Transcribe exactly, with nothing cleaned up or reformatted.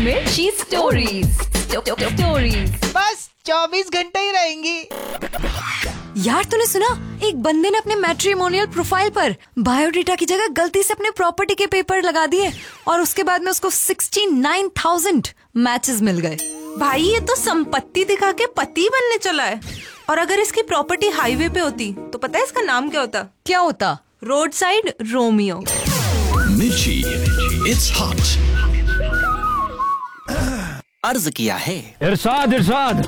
में she stories stories बस चौबीस घंटे ही रहेंगी। यार तूने सुना, एक बंदे ने अपने मैट्रिमोनियल प्रोफाइल पर बायोडेटा की जगह गलती से अपने प्रॉपर्टी के पेपर लगा दिए और उसके बाद में उसको सिक्सटी नाइन थाउजेंड मैचेस मिल गए। भाई ये तो संपत्ति दिखा के पति बनने चला है। और अगर इसकी प्रॉपर्टी हाईवे पे होती तो पता है इसका नाम क्या होता? क्या होता? Road side Romeo. मिर्ची, इट्स हॉट। अर्ज किया है इरशाद इरशाद